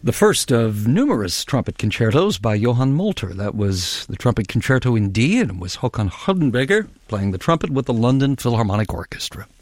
The first of numerous trumpet concertos by Johann Molter. That was the Trumpet Concerto in D, and it was Håkan Hardenberger playing the trumpet with the London Philharmonic Orchestra.